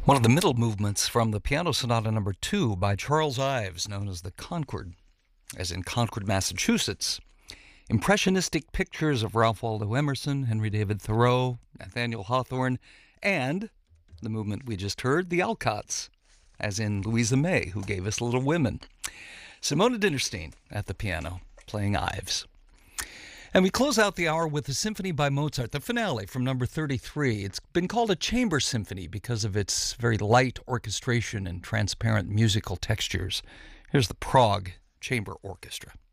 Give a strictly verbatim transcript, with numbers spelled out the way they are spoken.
One of the middle movements from the Piano Sonata Number Two by Charles Ives, known as the Concord, as in Concord, Massachusetts. Impressionistic pictures of Ralph Waldo Emerson, Henry David Thoreau, Nathaniel Hawthorne, and the movement we just heard, the Alcotts, as in Louisa May, who gave us Little Women. Simona Dinnerstein at the piano, playing Ives. And we close out the hour with a symphony by Mozart, the finale from number thirty-three. It's been called a chamber symphony because of its very light orchestration and transparent musical textures. Here's the Prague Chamber Orchestra.